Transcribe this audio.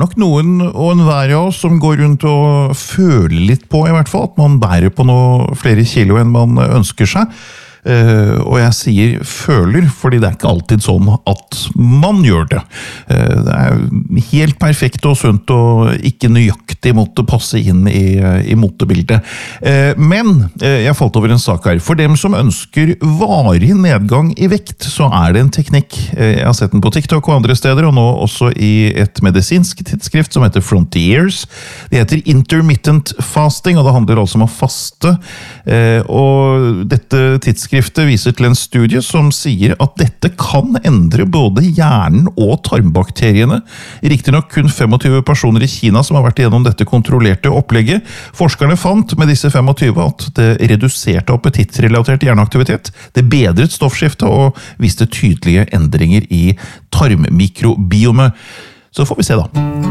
nok noen og enhver av oss som går rundt og føler litt på i hvert fall, at man bærer på noe flere kilo enn man ønsker seg. Og jeg sier føler, fordi det ikke alltid sånn at man gjør det. Det helt perfekt og sunt og ikke nøyaktig måtte passe inn i motebildet. Men jeg falt over en sak her. For dem som ønsker varig nedgang i vekt, så det en teknikk. Jeg har sett den på TikTok og andre steder, og nå også i et medisinsk tidsskrift som heter Frontiers. Det heter Intermittent Fasting, og det handler altså om å faste. Og dette tidsskriftet viser til en studie som sier at dette kan endre både hjernen og tarmbakteriene. Riktig nok kun 25 personer i Kina som har vært igjennom dette kontrollerte opplegget. Forskerne fant med disse 25 at det reduserte appetittrelatert hjerneaktivitet, det bedret stoffskiftet og viste tydelige endringer i tarmmikrobiomet. Så får vi se da.